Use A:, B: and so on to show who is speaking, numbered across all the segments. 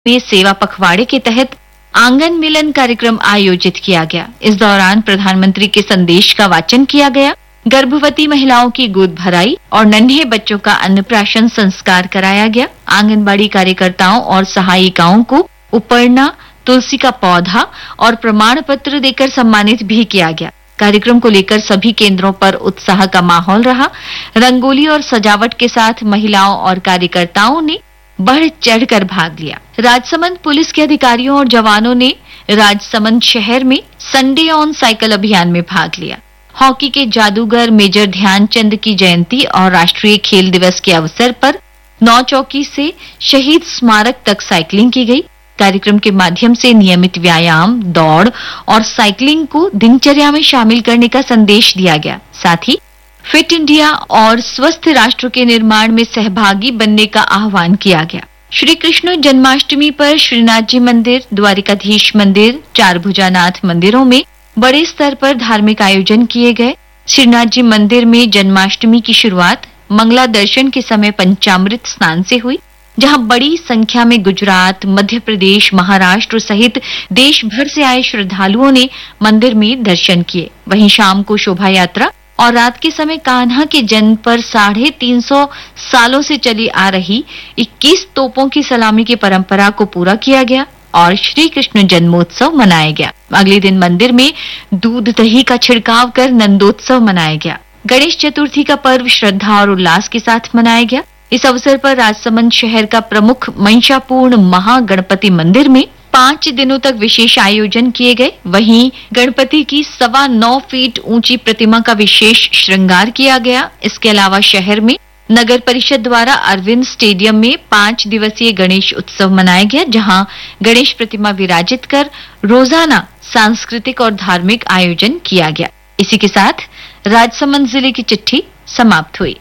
A: में सेवा पखवाड़े के तहत आंगन मिलन कार्यक्रम आयोजित किया गया। इस दौरान प्रधानमंत्री के संदेश का वाचन किया गया। गर्भवती महिलाओं की गोद भराई और नन्हे बच्चों का अन्नप्राशन संस्कार कराया गया। आंगनबाड़ी कार्यकर्ताओं और सहायिकाओं को उपरना, तुलसी का पौधा और प्रमाण पत्र देकर सम्मानित भी किया गया। कार्यक्रम को लेकर सभी केंद्रों पर उत्साह का माहौल रहा। रंगोली और सजावट के साथ महिलाओं और कार्यकर्ताओं ने बढ़ चढ़कर भाग लिया। राजसमंद पुलिस के अधिकारियों और जवानों ने राजसमंद शहर में संडे ऑन साइकिल अभियान में भाग लिया। हॉकी के जादूगर मेजर ध्यानचंद की जयंती और राष्ट्रीय खेल दिवस के अवसर पर नौचौकी से शहीद स्मारक तक साइकिलिंग की गई। कार्यक्रम के माध्यम से नियमित व्यायाम, दौड़ और साइकिलिंग को दिनचर्या में शामिल करने का संदेश दिया गया। साथ ही फिट इंडिया और स्वस्थ राष्ट्र के निर्माण में सहभागी बनने का आह्वान किया गया। श्री कृष्ण जन्माष्टमी पर श्रीनाथ जी मंदिर, द्वारिकाधीश मंदिर, चारभुजानाथ मंदिरों में बड़े स्तर पर धार्मिक आयोजन किए गए। श्रीनाथ जी मंदिर में जन्माष्टमी की शुरुआत मंगला दर्शन के समय पंचामृत स्नान से हुई, जहां बड़ी संख्या में गुजरात, मध्य प्रदेश, महाराष्ट्र सहित देश भर से आए श्रद्धालुओं ने मंदिर में दर्शन किए। वहीं शाम को शोभा यात्रा और रात के समय कान्हा के जन्म पर 350 सालों से चली आ रही 21 तोपों की सलामी की परंपरा को पूरा किया गया और श्री कृष्ण जन्मोत्सव मनाया गया। अगले दिन मंदिर में दूध दही का छिड़काव कर नंदोत्सव मनाया गया। गणेश चतुर्थी का पर्व श्रद्धा और उल्लास के साथ मनाया गया। इस अवसर पर राजसमंद शहर का प्रमुख महिषापूर्ण महागणपति मंदिर में 5 दिनों तक विशेष आयोजन किए गए। वहीं गणपति की 9.25 फीट ऊंची प्रतिमा का विशेष श्रृंगार किया गया। इसके अलावा शहर में नगर परिषद द्वारा अरविंद स्टेडियम में 5 दिवसीय गणेश उत्सव मनाया गया, जहां गणेश प्रतिमा विराजित कर रोजाना सांस्कृतिक और धार्मिक आयोजन किया गया। इसी के साथ राजसमंद जिले की चिट्ठी समाप्त हुई।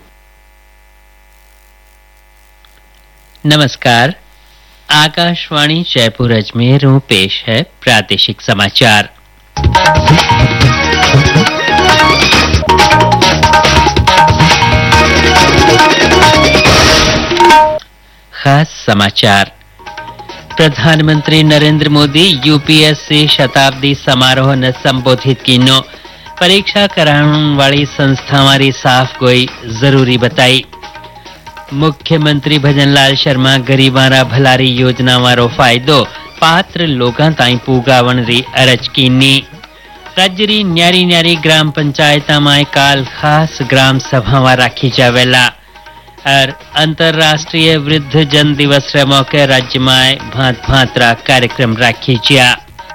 B: नमस्कार, आकाशवाणी जयपुर अजमेर में पेश है प्रादेशिक समाचार। खास समाचार। प्रधानमंत्री नरेंद्र मोदी यूपीएससी शताब्दी समारोह ने संबोधित कीनो। परीक्षा कराने वाली संस्थावारी साफ कोई जरूरी बताई। मुख्यमंत्री भजनलाल शर्मा गरीबारा भलारी योजना वारो फायदो पात्र लोगां ताई पुगावण री अरज कीनी। राज्य री न्यारी न्यारी ग्राम पंचायत में काल खास ग्राम सभा राखी जावेला और अंतरराष्ट्रीय वृद्ध जन दिवस रे मौके राज्य में भांत भांतरा कार्यक्रम राखी जा।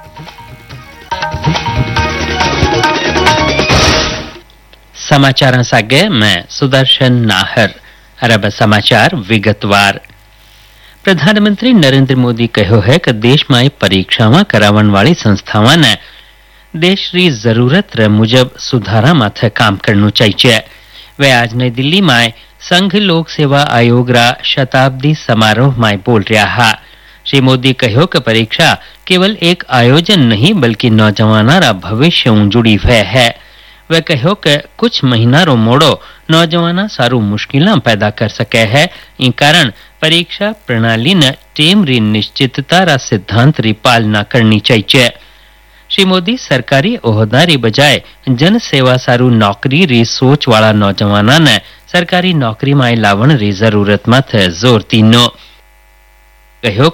B: समाचार सागे मैं सुदर्शन नाहर। अरब समाचार विगतवार। प्रधानमंत्री नरेंद्र मोदी कहो है कि देश में परीक्षावां करावण वाली संस्थावां ने देश री जरूरत रे मुजब सुधारा माथे काम करनु चाहिए। वे आज नई दिल्ली में संघ लोक सेवा आयोग रा शताब्दी समारोह में बोल रहा हा। श्री मोदी कहो कि परीक्षा केवल एक आयोजन नहीं बल्कि नौजवाना रा भविष्य जुड़ी हुए है। वे कहो कि कुछ महीना रो मोड़ो नौजवाना सारू मुश्किलां पैदा कर सके है। इन कारण परीक्षा प्रणाली ने टेम री निश्चितता रा सिद्धांत री पालना करनी चाहिए। श्री मोदी सरकारी ओहदारी बजाय जन सेवा सारू नौकरी री सोच वाला नौजवाना ने सरकारी नौकरी में लावण री जरूरत माथे जोर तीनो। कहो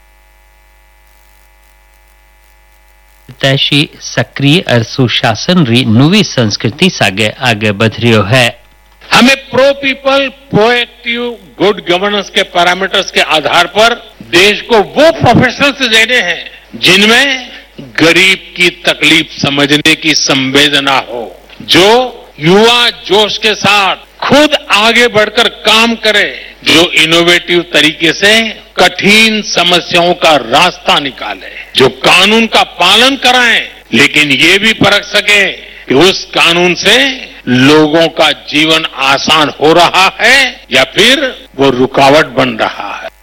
B: तैशी सक्रिय और सुशासन री नवी संस्कृति सागे आगे बढ़ रही है।
C: हमें pro people, proactive good governance के पैरामीटर्स के आधार पर देश को वो प्रोफेशनल्स देने हैं जिनमें गरीब की तकलीफ समझने की संवेदना हो, जो युवा जोश के साथ खुद आगे बढ़कर काम करे, जो इनोवेटिव तरीके से कठिन समस्याओं का रास्ता निकाले, जो कानून का पालन कराएं लेकिन ये भी परख सके कि उस कानून से लोगों का जीवन आसान हो रहा है या फिर वो रुकावट बन रहा है।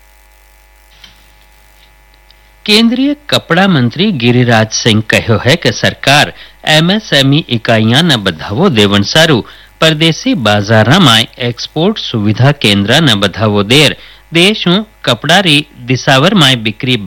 B: केंद्रीय कपड़ा मंत्री गिरिराज सिंह कहो है कि सरकार एमएसएमई इकाइयां न बढ़ावो देवन सारू परदेसी बाजारा में एक्सपोर्ट सुविधा केंद्र न बढ़ावो देर देश कपड़ा री दिसावर में बिक्री